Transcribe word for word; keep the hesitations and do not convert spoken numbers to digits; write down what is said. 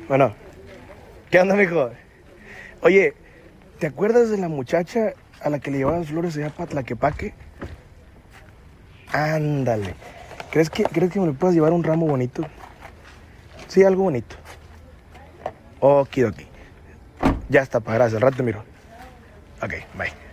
Bueno, ¿qué onda, mijo? Oye, ¿te acuerdas de la muchacha a la que le llevaban flores allá para Tlaquepaque? Ándale. ¿Crees que, ¿Crees que me le puedas llevar un ramo bonito? Sí, algo bonito. Okidoki. Ya está, pa, gracias. Al rato te miro. Ok, bye.